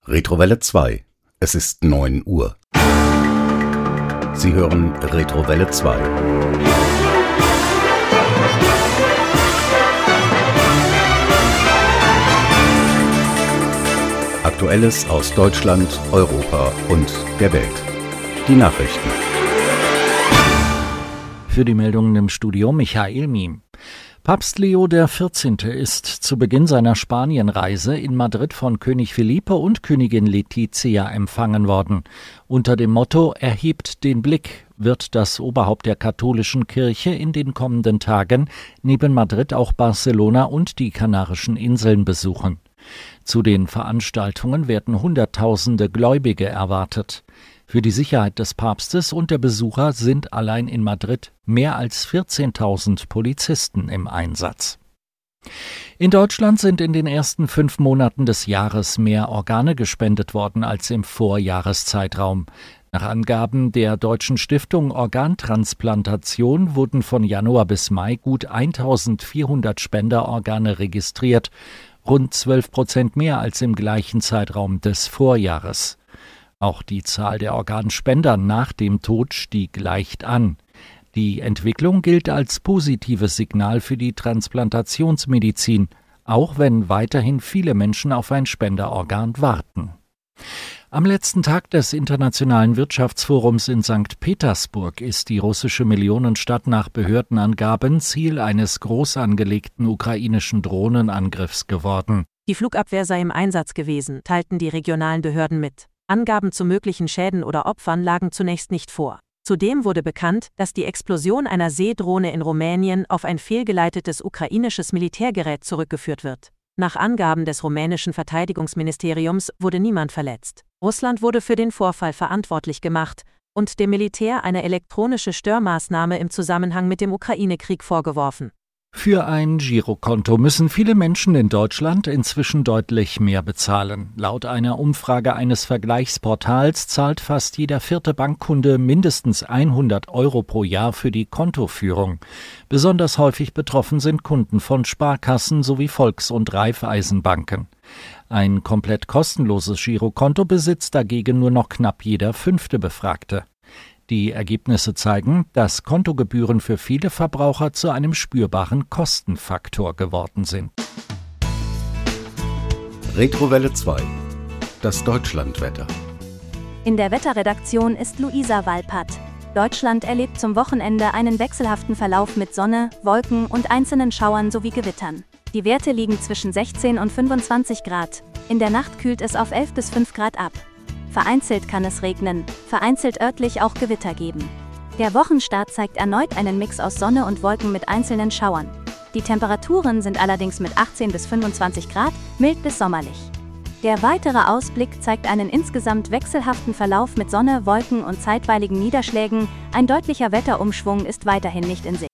Retrowelle 2. Es ist 9 Uhr. Sie hören Retrowelle 2. Aktuelles aus Deutschland, Europa und der Welt. Die Nachrichten. Für die Meldungen im Studio Michael Miem. Papst Leo XIV. Ist zu Beginn seiner Spanienreise in Madrid von König Felipe und Königin Letizia empfangen worden. Unter dem Motto »Erhebt den Blick« wird das Oberhaupt der katholischen Kirche in den kommenden Tagen neben Madrid auch Barcelona und die Kanarischen Inseln besuchen. Zu den Veranstaltungen werden Hunderttausende Gläubige erwartet. Für die Sicherheit des Papstes und der Besucher sind allein in Madrid mehr als 14.000 Polizisten im Einsatz. In Deutschland sind in den ersten 5 Monaten des Jahres mehr Organe gespendet worden als im Vorjahreszeitraum. Nach Angaben der Deutschen Stiftung Organtransplantation wurden von Januar bis Mai gut 1.400 Spenderorgane registriert, rund 12% mehr als im gleichen Zeitraum des Vorjahres. Auch die Zahl der Organspender nach dem Tod stieg leicht an. Die Entwicklung gilt als positives Signal für die Transplantationsmedizin, auch wenn weiterhin viele Menschen auf ein Spenderorgan warten. Am letzten Tag des Internationalen Wirtschaftsforums in St. Petersburg ist die russische Millionenstadt nach Behördenangaben Ziel eines groß angelegten ukrainischen Drohnenangriffs geworden. Die Flugabwehr sei im Einsatz gewesen, teilten die regionalen Behörden mit. Angaben zu möglichen Schäden oder Opfern lagen zunächst nicht vor. Zudem wurde bekannt, dass die Explosion einer Seedrohne in Rumänien auf ein fehlgeleitetes ukrainisches Militärgerät zurückgeführt wird. Nach Angaben des rumänischen Verteidigungsministeriums wurde niemand verletzt. Russland wurde für den Vorfall verantwortlich gemacht und dem Militär eine elektronische Störmaßnahme im Zusammenhang mit dem Ukraine-Krieg vorgeworfen. Für ein Girokonto müssen viele Menschen in Deutschland inzwischen deutlich mehr bezahlen. Laut einer Umfrage eines Vergleichsportals zahlt fast jeder 4. Bankkunde mindestens 100 € pro Jahr für die Kontoführung. Besonders häufig betroffen sind Kunden von Sparkassen sowie Volks- und Raiffeisenbanken. Ein komplett kostenloses Girokonto besitzt dagegen nur noch knapp jeder 5. Befragte. Die Ergebnisse zeigen, dass Kontogebühren für viele Verbraucher zu einem spürbaren Kostenfaktor geworden sind. Retrowelle 2. Das Deutschlandwetter. In der Wetterredaktion ist Luisa Walpert. Deutschland erlebt zum Wochenende einen wechselhaften Verlauf mit Sonne, Wolken und einzelnen Schauern sowie Gewittern. Die Werte liegen zwischen 16 und 25 Grad. In der Nacht kühlt es auf 11 bis 5 Grad ab. Vereinzelt kann es regnen, vereinzelt örtlich auch Gewitter geben. Der Wochenstart zeigt erneut einen Mix aus Sonne und Wolken mit einzelnen Schauern. Die Temperaturen sind allerdings mit 18 bis 25 Grad mild bis sommerlich. Der weitere Ausblick zeigt einen insgesamt wechselhaften Verlauf mit Sonne, Wolken und zeitweiligen Niederschlägen. Ein deutlicher Wetterumschwung ist weiterhin nicht in Sicht.